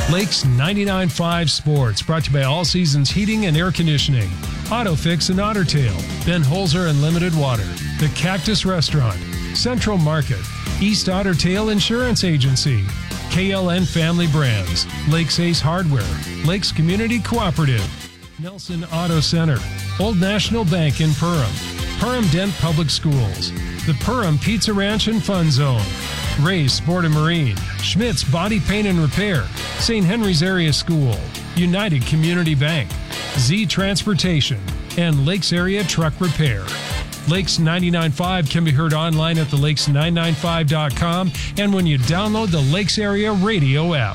Lakes 99.5 Sports, brought to you by All Seasons Heating and Air Conditioning. AutoFix and Otter Tail. Ben Holzer Unlimited Water. The Cactus Restaurant. Central Market. East Otter Tail Insurance Agency. KLN Family Brands. Lakes Ace Hardware. Lakes Community Cooperative. Nelson Auto Center. Old National Bank in Perham. Perham Dent Public Schools. The Perham Pizza Ranch and Fun Zone. Ray's Sport and Marine. Schmidt's Body Paint and Repair. St. Henry's Area School. United Community Bank. Z Transportation. And Lakes Area Truck Repair. Lakes 99.5 can be heard online at thelakes995.com and when you download the Lakes Area radio app.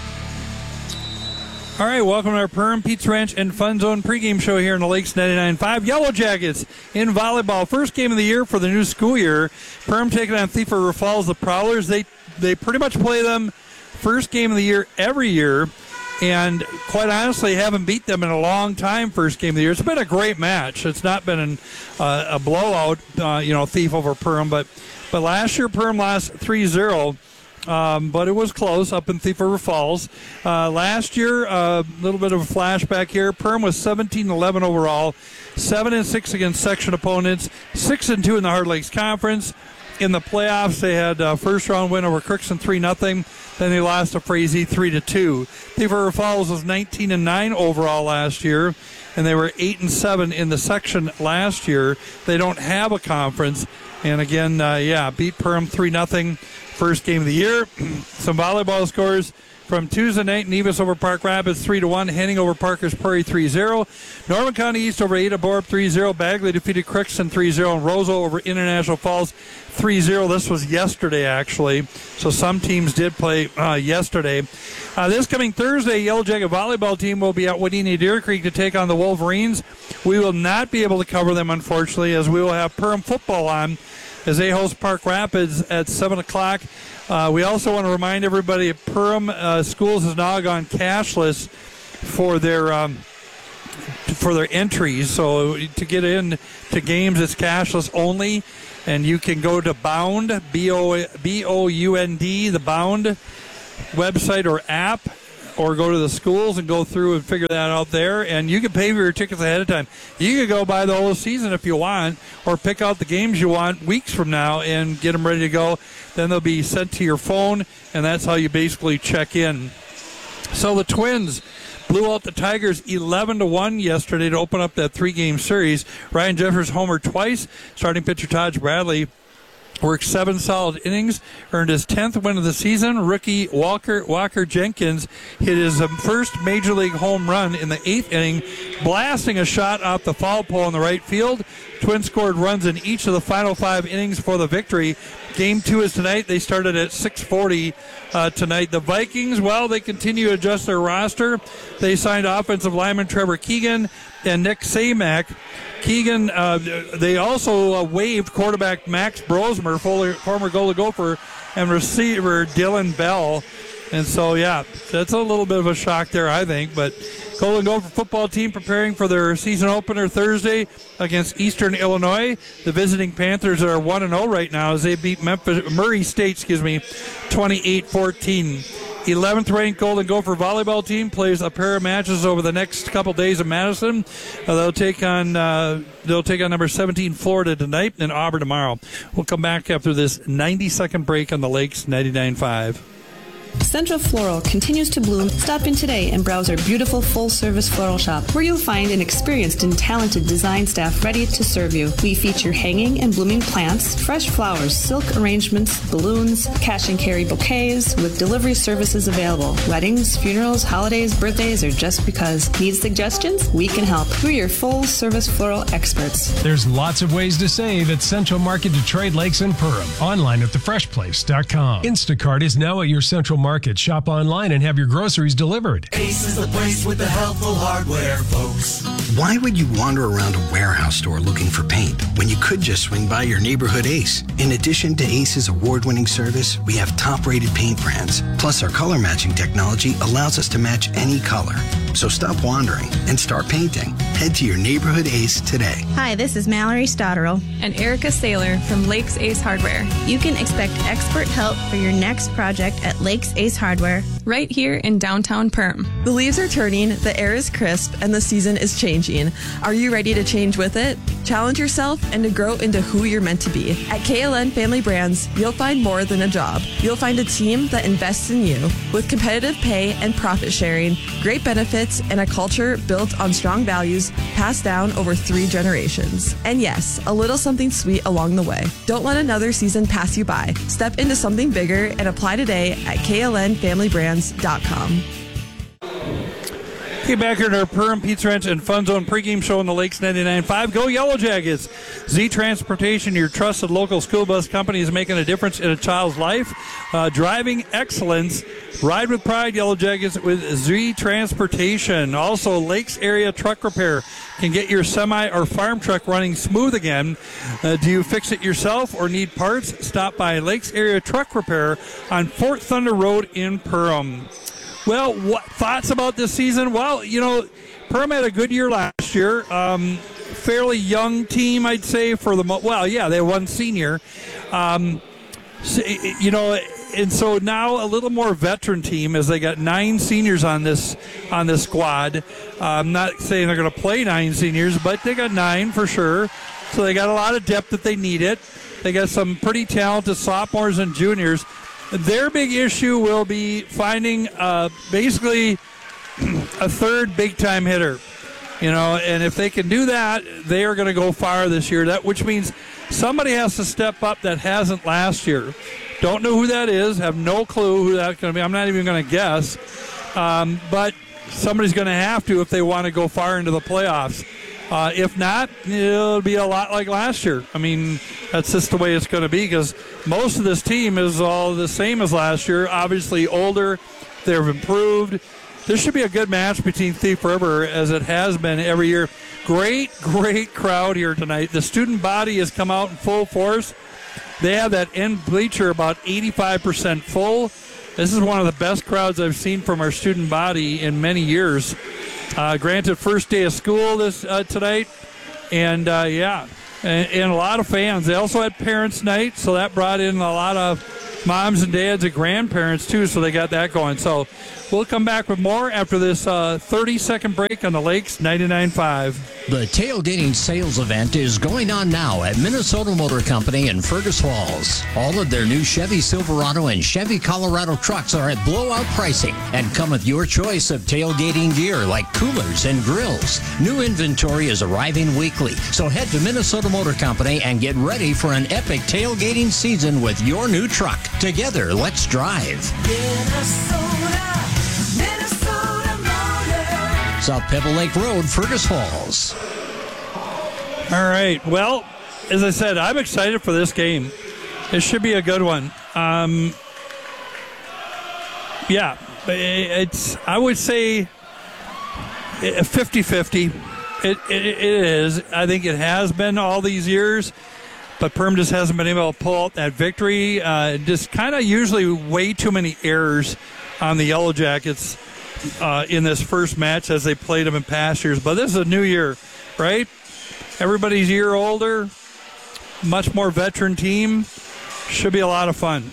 All right, welcome to our Perham Pizza Ranch and Fun Zone pregame show here in the Lakes 99.5. Yellow Jackets in volleyball. First game of the year for the new school year. Perham taking on Thief River Falls, the Prowlers. They pretty much play them first game of the year every year, and quite honestly haven't beat them in a long time first game of the year. It's been a great match. It's not been a blowout, Thief over Perham, but last year Perham lost 3-0. But it was close up in Thief River Falls. Last year, a little bit of a flashback here. Perham was 17-11 overall, 7-6 against section opponents, 6-2 in the Hard Lakes Conference. In the playoffs, they had a first-round win over Crookston 3-0. Then they lost to Frazee 3-2. Thief River Falls was 19-9 overall last year, and they were 8-7 in the section last year. They don't have a conference. And again, beat Perham 3-0. First game of the year. Some volleyball scores from Tuesday night. Nevis over Park Rapids 3-1. Henning over Parker's Prairie 3-0. Norman County East over Ada Borup 3-0. Bagley defeated Crookston 3-0. And Roseau over International Falls 3-0. This was yesterday, actually. So some teams did play yesterday. This coming Thursday, Yellow Jacket volleyball team will be at Wadena Deer Creek to take on the Wolverines. We will not be able to cover them, unfortunately, as we will have Perham football on as they host Park Rapids at 7 o'clock. We also want to remind everybody that Perham Schools has now gone cashless for their entries. So to get in to games, it's cashless only. And you can go to Bound, B-O-U-N-D, the Bound website or app, or go to the schools and go through and figure that out there. And you can pay for your tickets ahead of time. You can go buy the whole season if you want, or pick out the games you want weeks from now and get them ready to go. Then they'll be sent to your phone, and that's how you basically check in. So the Twins blew out the Tigers 11-1 yesterday to open up that three-game series. Ryan Jeffers homered twice. Starting pitcher Taj Bradley worked 7 solid innings, earned his 10th win of the season. Rookie Walker Jenkins hit his first Major League home run in the 8th inning, blasting a shot off the foul pole in the right field. Twins scored runs in each of the final 5 innings for the victory. Game 2 is tonight. They started at 6:40 tonight. The Vikings, they continue to adjust their roster. They signed offensive lineman Trevor Keegan and Nick Samak. Keegan, they also waived quarterback Max Brosmer, former Golden Gopher, and receiver Dylan Bell. And so, that's a little bit of a shock there, I think. But Golden Gopher football team preparing for their season opener Thursday against Eastern Illinois. The visiting Panthers are 1-0 right now as they beat Murray State, 28-14. 11th ranked Golden Gopher volleyball team plays a pair of matches over the next couple days in Madison. They'll take on number 17 Florida tonight and Auburn tomorrow. We'll come back after this 90-second break on the Lakes 99.5. Central Floral continues to bloom. Stop in today and browse our beautiful full-service floral shop, where you'll find an experienced and talented design staff ready to serve you. We feature hanging and blooming plants, fresh flowers, silk arrangements, balloons, cash and carry bouquets, with delivery services available. Weddings, funerals, holidays, birthdays, or just because. Need suggestions? We can help. We're your full-service floral experts. There's lots of ways to save at Central Market Detroit Lakes and Perham. Online at thefreshplace.com. Instacart is now at your Central Market. Shop online and have your groceries delivered. Ace is the place with the helpful hardware, folks. Why would you wander around a warehouse store looking for paint when you could just swing by your neighborhood Ace? In addition to Ace's award-winning service, we have top-rated paint brands. Plus, our color matching technology allows us to match any color. So stop wandering and start painting. Head to your neighborhood Ace today. Hi, this is Mallory Stotterell and Erica Saylor from Lakes Ace Hardware. You can expect expert help for your next project at Lakes Ace Hardware, right here in downtown Perm. The leaves are turning, the air is crisp, and the season is changing. Are you ready to change with it? Challenge yourself and to grow into who you're meant to be. At KLN Family Brands, you'll find more than a job. You'll find a team that invests in you with competitive pay and profit sharing, great benefits, and a culture built on strong values passed down over 3 generations. And yes, a little something sweet along the way. Don't let another season pass you by. Step into something bigger and apply today at klnfamilybrands.com. Okay, back here at our Perham Pizza Ranch and Fun Zone pregame show on the Lakes 99.5. Go Yellow Jackets! Z Transportation, your trusted local school bus company, is making a difference in a child's life. Driving excellence. Ride with pride, Yellow Jackets, with Z Transportation. Also, Lakes Area Truck Repair can get your semi or farm truck running smooth again. Do you fix it yourself or need parts? Stop by Lakes Area Truck Repair on Fort Thunder Road in Perham. Well, what thoughts about this season? Well, Perham had a good year last year. Fairly young team, I'd say, for the they had one senior. And so now a little more veteran team, as they got 9 seniors on this squad. I'm not saying they're going to play 9 seniors, but they got 9 for sure. So they got a lot of depth that they needed. They got some pretty talented sophomores and juniors. Their big issue will be finding basically a third big-time hitter. And if they can do that, they are going to go far this year. Which means somebody has to step up that hasn't last year. Don't know who that is. Have no clue who that's going to be. I'm not even going to guess. But somebody's going to have to if they want to go far into the playoffs. If not, it'll be a lot like last year. I mean, that's just the way it's going to be because most of this team is all the same as last year. Obviously older. They've improved. This should be a good match between Thief River as it has been every year. Great crowd here tonight. The student body has come out in full force. They have that end bleacher about 85% full. This is one of the best crowds I've seen from our student body in many years. Granted, first day of school tonight, and a lot of fans. They also had parents' night, so that brought in a lot of moms and dads and grandparents too, so they got that going. So we'll come back with more after this 30-second break on the Lakes 99.5. The tailgating sales event is going on now at Minnesota Motor Company in Fergus Falls. All of their new Chevy Silverado and Chevy Colorado trucks are at blowout pricing and come with your choice of tailgating gear like coolers and grills. New inventory is arriving weekly, so head to Minnesota Motor Company and get ready for an epic tailgating season with your new truck. Together, let's drive. South Pebble Lake Road, Fergus Falls. All right. Well, as I said, I'm excited for this game. It should be a good one. It's, I would say, 50-50. It is. I think it has been all these years, but Perm just hasn't been able to pull out that victory. Just kind of usually way too many errors on the Yellow Jackets in this first match as they played them in past years. But this is a new year, right? Everybody's a year older, much more veteran team. Should be a lot of fun.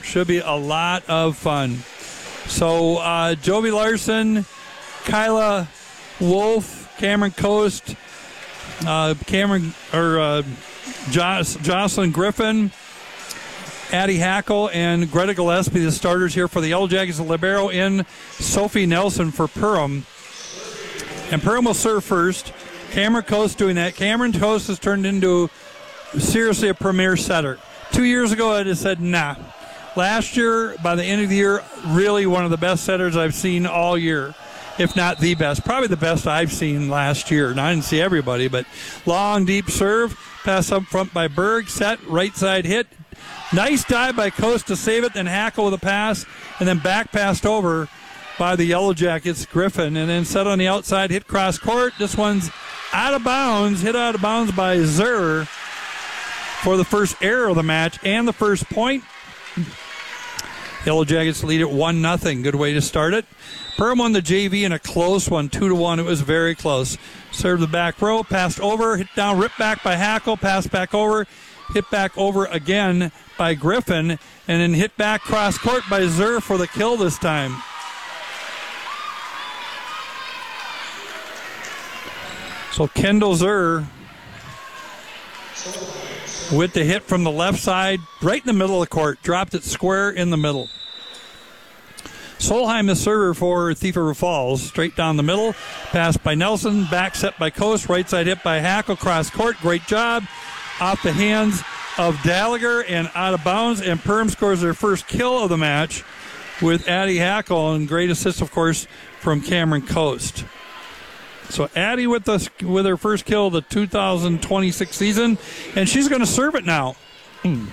So Jovi Larson, Kyla Wolf, Cameron Coast, Jocelyn Griffin, Addie Hackle, and Greta Gillespie, the starters here for the Yellow Jackets. Libero in Sophie Nelson for Perham. And Perham will serve first. Cameron Coast doing that. Cameron Coast has turned into seriously a premier setter. 2 years ago, I just said, nah. Last year, by the end of the year, really one of the best setters I've seen all year, if not the best. Probably the best I've seen last year. Now, I didn't see everybody, but long, deep serve. Pass up front by Berg. Set. Right side hit. Nice dive by Coast to save it. Then Hackle with a pass. And then back passed over by the Yellow Jackets, Griffin. And then set on the outside. Hit cross court. This one's out of bounds. Hit out of bounds by Zur for the first error of the match and the first point. Yellow Jackets lead it 1-0. Good way to start it. Perham won the JV in a close one, 2-1. It was very close. Served the back row, passed over, hit down, ripped back by Hackle, passed back over, hit back over again by Griffin, and then hit back cross court by Zur for the kill this time. So Kendall Zur with the hit from the left side, right in the middle of the court, dropped it square in the middle. Solheim, the server for Thief River Falls, straight down the middle, pass by Nelson, back set by Coast, right side hit by Hackle, cross court, great job, off the hands of Gallagher and out of bounds, and Perham scores their first kill of the match with Addie Hackle, and great assist, of course, from Cameron Coast. So Addie with her first kill of the 2026 season, and she's going to serve it now. And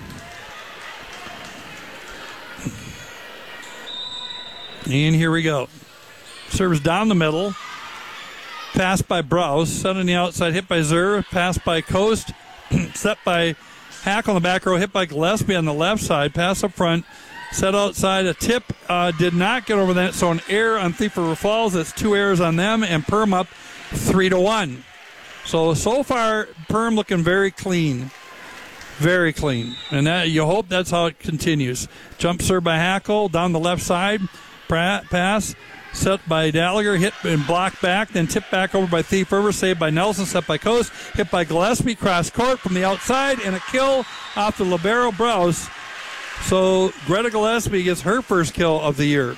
here we go. Serves down the middle. Pass by Browse. Set on the outside. Hit by Zur. Pass by Coast. Set by Hackle on the back row. Hit by Gillespie on the left side. Pass up front. Set outside. A tip did not get over that. So an error on Thief River Falls. That's 2 errors on them. And Perham up 3-1. So far, Perham looking very clean. Very clean. And that you hope that's how it continues. Jump serve by Hackle. Down the left side. Pass set by Gallagher, hit and blocked back, then tipped back over by Thief River, saved by Nelson, set by Coast, hit by Gillespie, cross court from the outside, and a kill off the libero Browse. So Greta Gillespie gets her first kill of the year.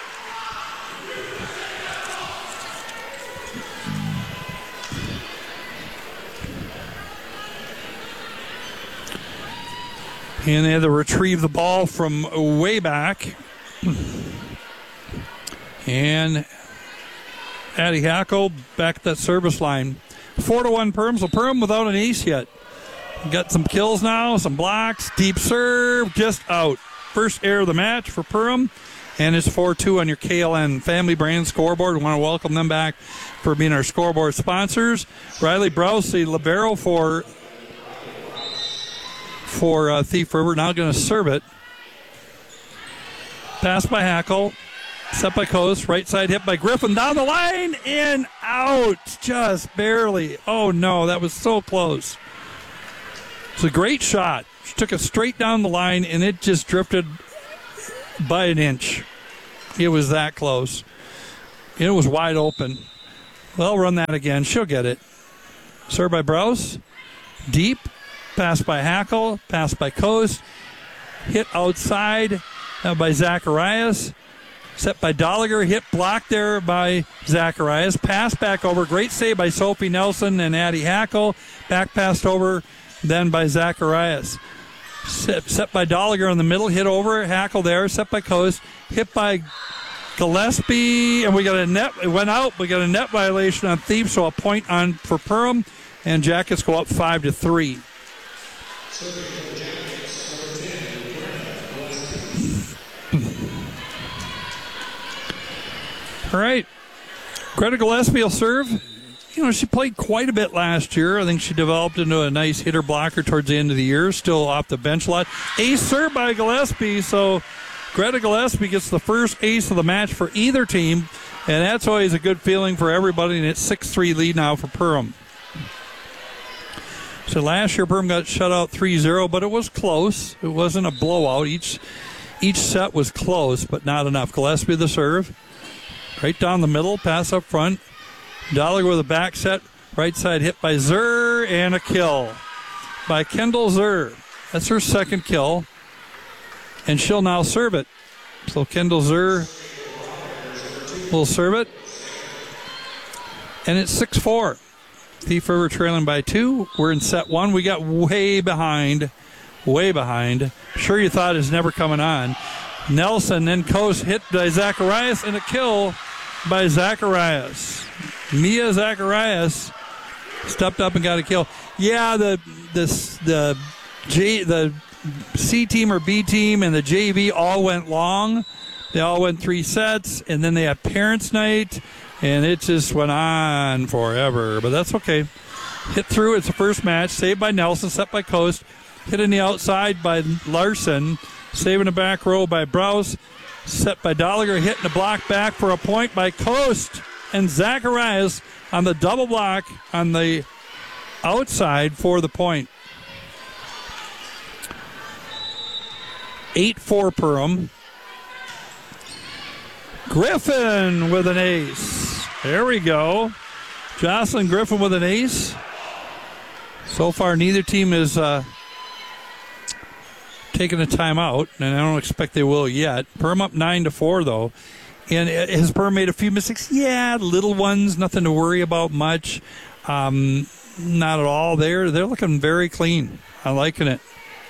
And they had to retrieve the ball from way back. And Addie Hackle back at that service line. 4-1 Perham. So Perham without an ace yet. Got some kills now, some blocks, deep serve, just out. First error of the match for Perham. And it's 4-2 on your KLN Family Brand scoreboard. We want to welcome them back for being our scoreboard sponsors. Riley Browse, the libero for Thief River, now going to serve it. Pass by Hackle. Set by Coast, right side hit by Griffin, down the line, in, out, just barely. Oh no, that was so close. It's a great shot. She took it straight down the line, and it just drifted by an inch. It was that close. It was wide open. Well, run that again. She'll get it. Serve by Browse. Deep. Pass by Hackle. Pass by Coast. Hit outside by Zacharias. Set by Gallagher, hit blocked there by Zacharias. Pass back over. Great save by Sophie Nelson and Addie Hackle. Back passed over then by Zacharias. Set by Gallagher in the middle. Hit over. Hackle there. Set by Coast. Hit by Gillespie. And we got a net. It went out. We got a net violation on Thief. So a point on for Perham. And Jackets go up 5-3. All right. Greta Gillespie will serve. You know, she played quite a bit last year. I think she developed into a nice hitter blocker towards the end of the year. Still off the bench a lot. Ace serve by Gillespie. So Greta Gillespie gets the first ace of the match for either team. And that's always a good feeling for everybody. And it's 6-3 lead now for Perham. So last year Perham got shut out 3-0, but it was close. It wasn't a blowout. Each set was close, but not enough. Gillespie the serve. Right down the middle, pass up front. Gallagher with a back set. Right side hit by Zur, and a kill by Kendall Zur. That's her second kill. And she'll now serve it. So Kendall Zur will serve it. And it's 6-4. Thief River trailing by 2. We're in set 1. We got way behind. Sure you thought it's never coming on. Nelson, then Coast hit by Zacharias, and a kill by Zacharias. Mia Zacharias stepped up and got a kill. Yeah, the C team or B team and the JV all went long. They all went 3 sets, and then they had parents' night, and it just went on forever. But that's okay. Hit through. It's the first match. Saved by Nelson, set by Coast. Hit in the outside by Larson. Saving the back row by Browse. Set by Dolliger, hitting the block back for a point by Coast. And Zacharias on the double block on the outside for the point. 8-4 Perham. Griffin with an ace. There we go. Jocelyn Griffin with an ace. So far, neither team is taking a timeout, and I don't expect they will yet. Perham up 9-4, though. And has Perham made a few mistakes? Yeah, little ones, nothing to worry about much. Not at all. They're looking very clean. I'm liking it.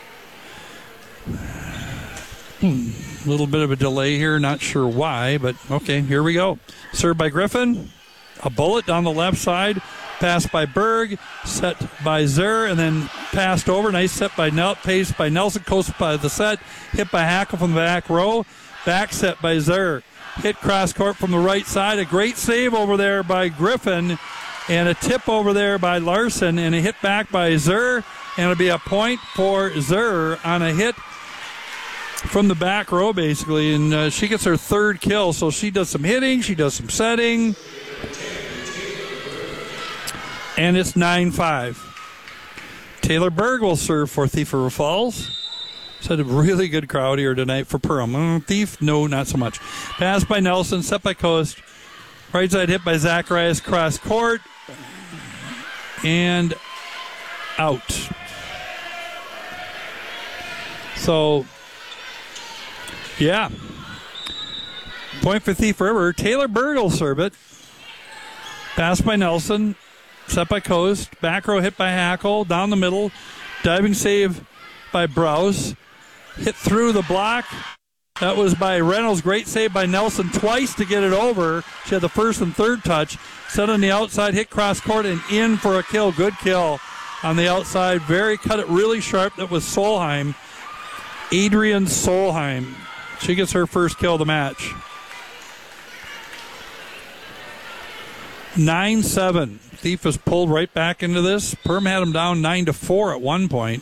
A little bit of a delay here, not sure why, but okay, here we go. Served by Griffin. A bullet down the left side. Pass by Berg. Set by Zer, and then passed over. Nice set by pace by Nelson. Coast by the set. Hit by Hackle from the back row. Back set by Zer. Hit cross court from the right side. A great save over there by Griffin. And a tip over there by Larson. And a hit back by Zer. And it'll be a point for Zer on a hit from the back row, basically. And she gets her third kill. So she does some hitting. She does some setting. And it's 9-5. Taylor Berg will serve for Thief River Falls. It's had a really good crowd here tonight for Perham. Thief, no, not so much. Pass by Nelson, set by Coast. Right side hit by Zacharias, cross court. And out. So, yeah. Point for Thief River. Taylor Berg will serve it. Pass by Nelson. Set by Coast. Back row hit by Hackle. Down the middle. Diving save by Browse. Hit through the block. That was by Reynolds. Great save by Nelson twice to get it over. She had the first and third touch. Set on the outside. Hit cross court and in for a kill. Good kill on the outside. Cut it really sharp. That was Solheim. Adrian Solheim. She gets her first kill of the match. 9-7. Thief was pulled right back into this. Perm had him down 9-4 at one point.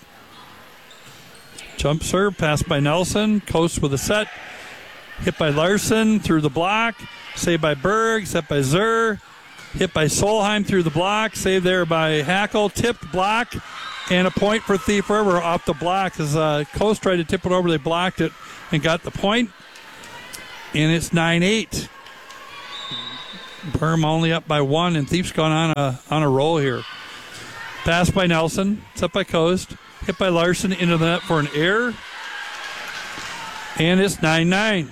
Jump serve, pass by Nelson. Coast with a set. Hit by Larson through the block. Save by Berg. Set by Zer. Hit by Solheim through the block. Save there by Hackle. Tipped block. And a point for Thief River off the block. As Coast tried to tip it over, they blocked it and got the point. And it's 9-8. Perm only up by one, and Thief's gone on a roll here. Pass by Nelson, set by Coast, hit by Larson into the net for an error, and it's 9-9.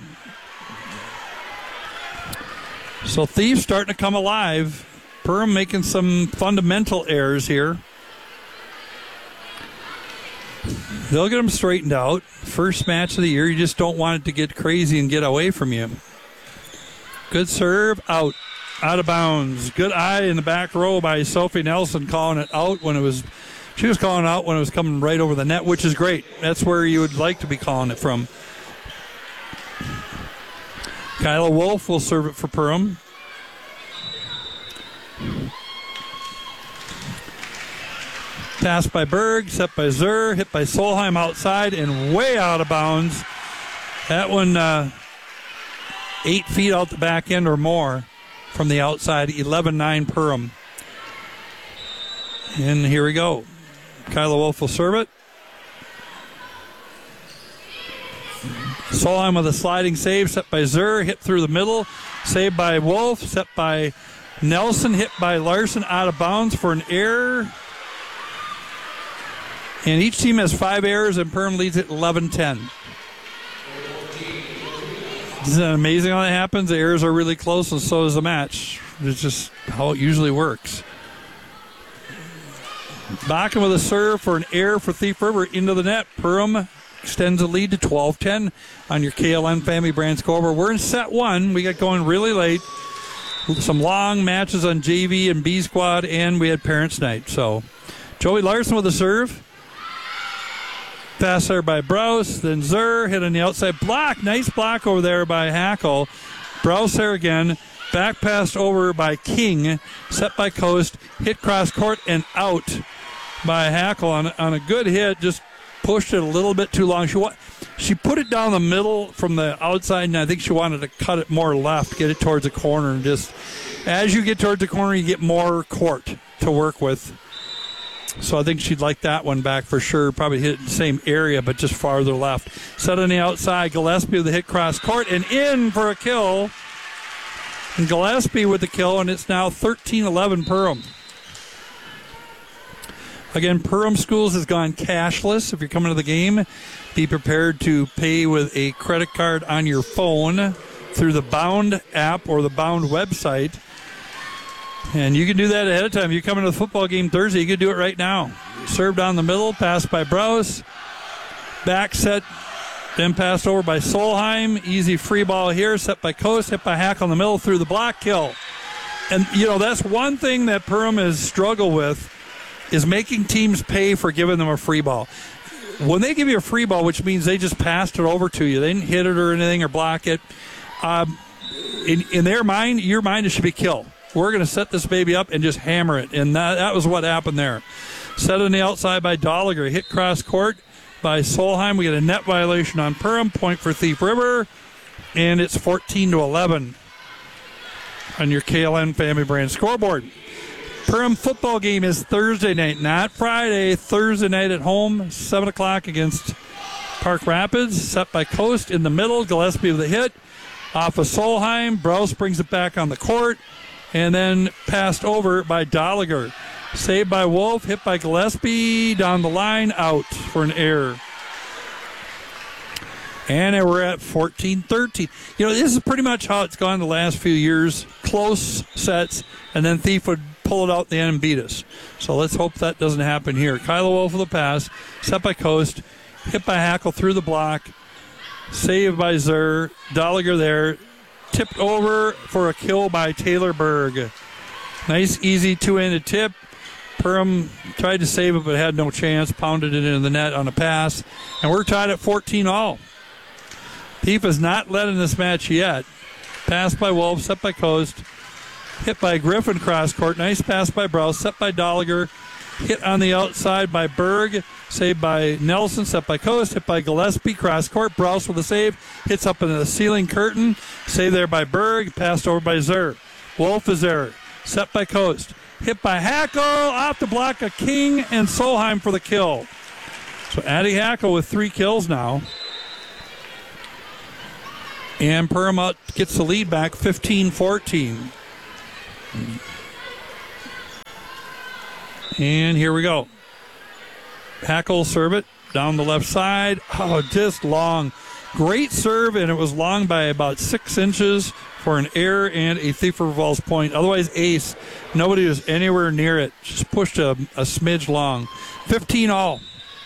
So Thief starting to come alive. Perm making some fundamental errors here. They'll get them straightened out. First match of the year, you just don't want it to get crazy and get away from you. Good serve, out of bounds. Good eye in the back row by Sophie Nelson calling it out when it was, she was calling it out when it was coming right over the net, which is great. That's where you would like to be calling it from. Kyla Wolf will serve it for Perham. Pass by Berg, set by Zer, hit by Solheim outside and way out of bounds. That one 8 feet out the back end or more from the outside. 11-9 Perham. And here we go. Kyla Wolf will serve it. Solheim with a sliding save, set by Zer, hit through the middle, saved by Wolf, set by Nelson, hit by Larson, out of bounds for an error. And each team has 5 errors, and Perham leads it 11-10. Isn't it amazing how that happens? The errors are really close, and so is the match. It's just how it usually works. Bakken with a serve for an error for Thief River into the net. Perham extends the lead to 12-10 on your KLN Family Brand scoreboard. We're in set 1. We got going really late. Some long matches on JV and B squad, and we had Parents' Night. So Joey Larson with a serve. Pass there by Browse, then Zer, hit on the outside block. Nice block over there by Hackle. Browse there again. Back pass over by King. Set by Coast. Hit cross court and out by Hackle on a good hit. Just pushed it a little bit too long. She put it down the middle from the outside, and I think she wanted to cut it more left, get it towards the corner, and just as you get towards the corner, you get more court to work with. So I think she'd like that one back for sure. Probably hit it in the same area, but just farther left. Set on the outside, Gillespie with the hit cross court, and in for a kill. And Gillespie with the kill, and it's now 13-11 Perham. Again, Perham Schools has gone cashless. If you're coming to the game, be prepared to pay with a credit card on your phone through the Bound app or the Bound website. And you can do that ahead of time. If you're coming to the football game Thursday, you can do it right now. Served down the middle, passed by Browse. Back set, then passed over by Solheim. Easy free ball here, set by Coast, hit by Hackle in the middle through the block, kill. And, that's one thing that Perham has struggled with, is making teams pay for giving them a free ball. When they give you a free ball, which means they just passed it over to you, they didn't hit it or anything or block it, in their mind, your mind, it should be kill. We're going to set this baby up and just hammer it. And that was what happened there. Set on the outside by Dolliger. Hit cross court by Solheim. We get a net violation on Perham. Point for Thief River. And it's 14-11 on your KLN Family Brand scoreboard. Perham football game is Thursday night, not Friday. Thursday night at home, 7 o'clock against Park Rapids. Set by Coast in the middle. Gillespie with the hit. Off of Solheim. Browse brings it back on the court. And then passed over by Dolliger. Saved by Wolf. Hit by Gillespie. Down the line. Out for an error. And we're at 14-13. This is pretty much how it's gone the last few years. Close sets. And then Thief would pull it out at the end and beat us. So let's hope that doesn't happen here. Kyla Wolf with the pass. Set by Coast. Hit by Hackle through the block. Saved by Zer. Dolliger there. Tipped over for a kill by Taylor Berg. Nice, easy two-handed tip. Perham tried to save it but had no chance. Pounded it into the net on a pass. And we're tied at 14-all. Thief has not led in this match yet. Pass by Wolf, set by Coast. Hit by Griffin cross court. Nice pass by Browse, set by Dolliger. Hit on the outside by Berg. Saved by Nelson, set by Coast. Hit by Gillespie, cross court. Browse with a save. Hits up into the ceiling curtain. Saved there by Berg. Passed over by Zer. Wolf is there. Set by Coast. Hit by Hackle. Off the block of King and Solheim for the kill. So Addie Hackle with 3 kills now. And Perham gets the lead back 15-14. And here we go. Hackle serve it down the left side. Oh, just long. Great serve, and it was long by about 6 inches for an error and a Thief River Falls point. Otherwise, ace. Nobody was anywhere near it. Just pushed a smidge long. 15-all.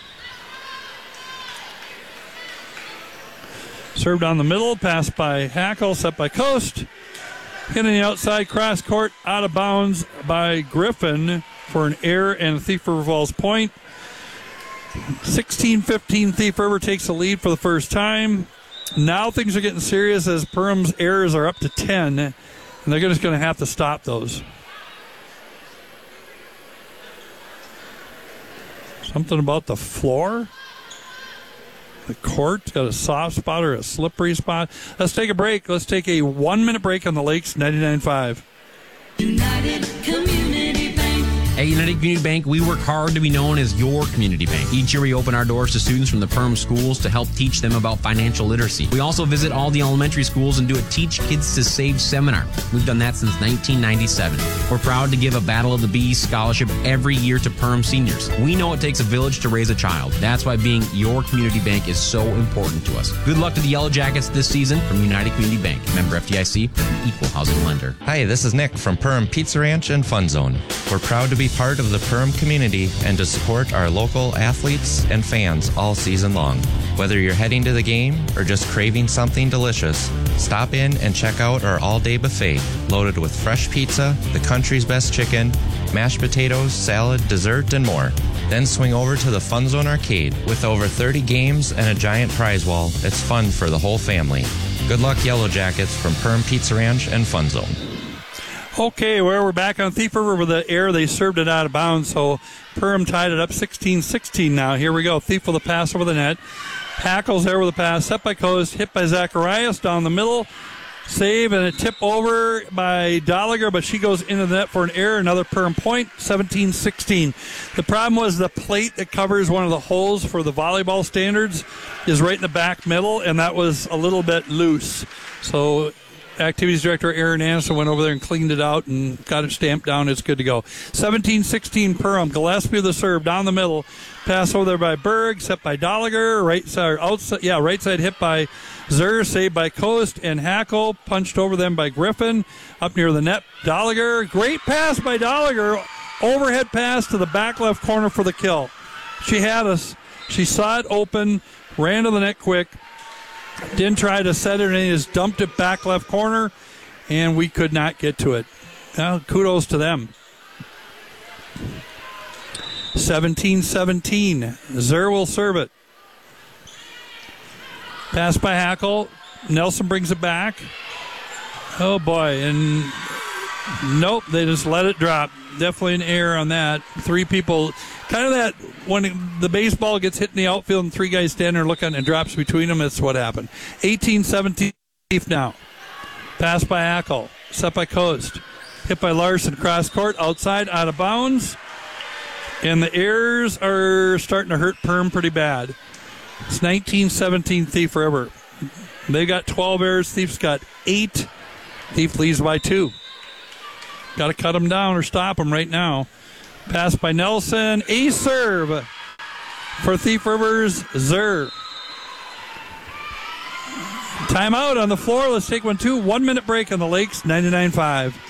Served down the middle, passed by Hackle, set by Coast. Hit on the outside, cross court, out of bounds by Griffin for an error and a Thief River Falls point. 16-15, Thief River takes the lead for the first time. Now things are getting serious as Perham's errors are up to 10, and they're just going to have to stop those. Something about the floor? The court got a soft spot or a slippery spot. Let's take a break. Let's take a 1-minute break on the Lakes 99.5. United Community Bank. At United Community Bank, we work hard to be known as your community bank. Each year we open our doors to students from the Perham schools to help teach them about financial literacy. We also visit all the elementary schools and do a Teach Kids to Save seminar. We've done that since 1997. We're proud to give a Battle of the Bees scholarship every year to Perham seniors. We know it takes a village to raise a child. That's why being your community bank is so important to us. Good luck to the Yellow Jackets this season from United Community Bank. Member FDIC, equal housing lender. Hi, this is Nick from Perham Pizza Ranch and Fun Zone. We're proud to be part of the Perham community and to support our local athletes and fans all season long. Whether you're heading to the game or just craving something delicious, stop in and check out our all-day buffet loaded with fresh pizza, the country's best chicken, mashed potatoes, salad, dessert, and more. Then swing over to the Fun Zone Arcade. With over 30 games and a giant prize wall, it's fun for the whole family. Good luck, Yellow Jackets, from Perham Pizza Ranch and Fun Zone. Okay, well, we're back on Thief River with the error. They served it out of bounds, so Perham tied it up 16-16 now. Here we go. Thief with a pass over the net. Hackles there with a pass. Set by Coast. Hit by Zacharias down the middle. Save and a tip over by Dolliger, but she goes into the net for an error. Another Perm point, 17-16. The problem was the plate that covers one of the holes for the volleyball standards is right in the back middle, and that was a little bit loose. So Activities Director Aaron Anderson went over there and cleaned it out and got it stamped down. It's good to go. 17-16 Perham. Gillespie with the serve down the middle. Pass over there by Berg, set by Dolliger. Right side hit by Zer, saved by Coast, and Hackle punched over them by Griffin. Up near the net, Dolliger. Great pass by Dolliger. Overhead pass to the back left corner for the kill. She had us. She saw it open, ran to the net quick. Didn't try to set it, and just dumped it back left corner, and we could not get to it. Well, kudos to them. 17-17. Zer will serve it. Pass by Hackle. Nelson brings it back. Oh, boy. And nope, they just let it drop. Definitely an error on that. Three people. Kind of that when the baseball gets hit in the outfield and three guys stand there looking and it drops between them, that's what happened. 18-17 now. Pass by Hackle. Set by Coast. Hit by Larson. Cross court. Outside. Out of bounds. And the errors are starting to hurt Perm pretty bad. It's 19-17 Thief River. They got 12 errors. Thief's got 8. Thief leads by 2. Got to cut them down or stop them right now. Pass by Nelson. A serve for Thief River's Zer. Timeout on the floor. Let's take 1 minute break on the Lakes 99.5.